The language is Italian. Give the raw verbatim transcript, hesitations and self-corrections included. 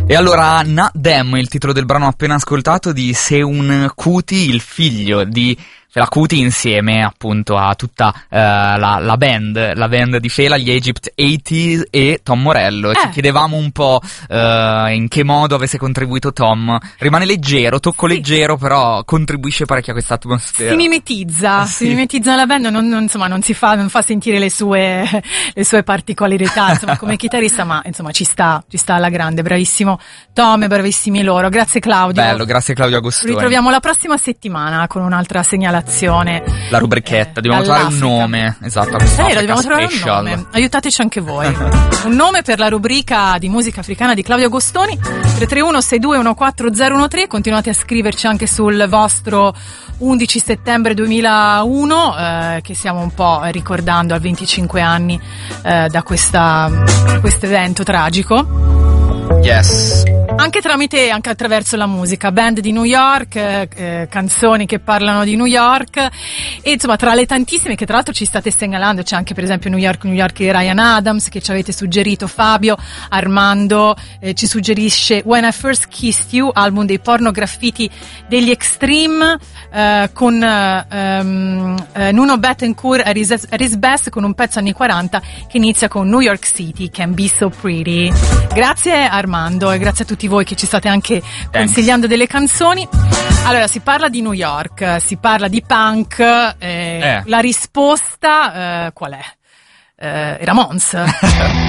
E allora Not Them, il titolo del brano appena ascoltato di Seun Kuti, il figlio di Fela Kuti, insieme appunto a tutta uh, la, la band, la band di Fela, gli Egypt ottanta e Tom Morello. E eh. ci chiedevamo un po' uh, in che modo avesse contribuito Tom. Rimane leggero, tocco sì. leggero, però contribuisce parecchio a questa atmosfera. Si mimetizza, sì. si mimetizza nella band, non, non, insomma non si fa, non fa sentire le sue, le sue particolarità, insomma come chitarrista, ma insomma ci sta, ci sta alla grande, bravissimo Tom e bravissimi loro. Grazie Claudio. Bello, grazie Claudio Agostoni. Ritroviamo la prossima settimana con un'altra segnalazione. La rubrichetta, eh, dobbiamo trovare un nome. Esatto, eh, dobbiamo trovare un nome. Aiutateci anche voi. Un nome per la rubrica di musica africana di Claudio Agostoni. tre tre uno sei due uno quattro zero uno tre. Continuate a scriverci anche sul vostro undici settembre duemilauno, eh, che stiamo un po' ricordando a venticinque anni eh, da questa questo evento tragico. Yes. Anche tramite, anche attraverso la musica, band di New York, eh, eh, canzoni che parlano di New York, e insomma tra le tantissime che tra l'altro ci state segnalando c'è anche per esempio New York, New York di Ryan Adams, che ci avete suggerito. Fabio, Armando eh, ci suggerisce When I First Kissed You, album dei Porno Graffiti degli Extreme, eh, con eh, um, eh, Nuno Bettencourt a his, at his best, con un pezzo anni quaranta che inizia con New York City Can Be So Pretty. Grazie Armando e grazie a tutti voi che ci state anche Thanks. consigliando delle canzoni. Allora, si parla di New York, si parla di punk, eh, eh. la risposta eh, qual è? Eh, era Mons.